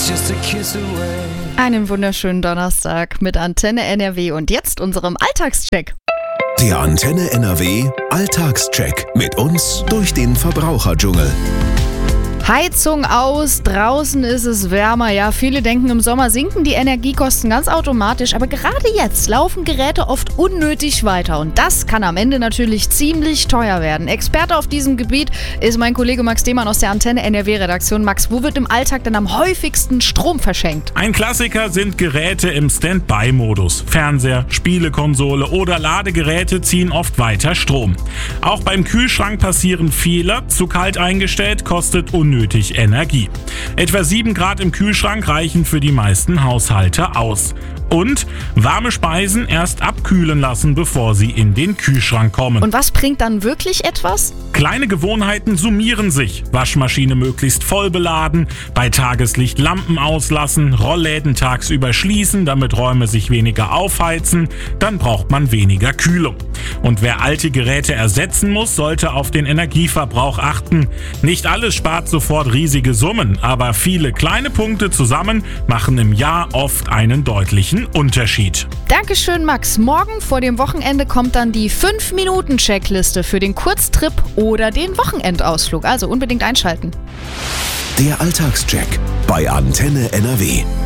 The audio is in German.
Einen wunderschönen Donnerstag mit Antenne NRW und jetzt unserem Alltagscheck. Der Antenne NRW Alltagscheck mit uns durch den Verbraucherdschungel. Heizung aus, draußen ist es wärmer. Ja, viele denken, im Sommer sinken die Energiekosten ganz automatisch. Aber gerade jetzt laufen Geräte oft unnötig weiter. Und das kann am Ende natürlich ziemlich teuer werden. Experte auf diesem Gebiet ist mein Kollege Max Demann aus der Antenne NRW-Redaktion. Max, wo wird im Alltag denn am häufigsten Strom verschenkt? Ein Klassiker sind Geräte im Standby-Modus. Fernseher, Spielekonsole oder Ladegeräte ziehen oft weiter Strom. Auch beim Kühlschrank passieren Fehler. Zu kalt eingestellt kostet unnötig Energie. Etwa 7 Grad im Kühlschrank reichen für die meisten Haushalte aus. Und warme Speisen erst abkühlen lassen, bevor sie in den Kühlschrank kommen. Und was bringt dann wirklich etwas? Kleine Gewohnheiten summieren sich. Waschmaschine möglichst voll beladen, bei Tageslicht Lampen auslassen, Rollläden tagsüber schließen, damit Räume sich weniger aufheizen, dann braucht man weniger Kühlung. Und wer alte Geräte ersetzen muss, sollte auf den Energieverbrauch achten. Nicht alles spart sofort riesige Summen, aber viele kleine Punkte zusammen machen im Jahr oft einen deutlichen Unterschied. Dankeschön, Max. Morgen vor dem Wochenende kommt dann die 5-Minuten-Checkliste für den Kurztrip oder den Wochenendausflug. Also unbedingt einschalten. Der Alltagscheck bei Antenne NRW.